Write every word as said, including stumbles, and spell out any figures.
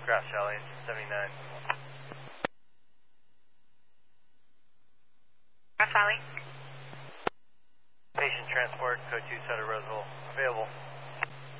Grass Valley, seventy-nine. Grass Valley. Patient transport, code two seven.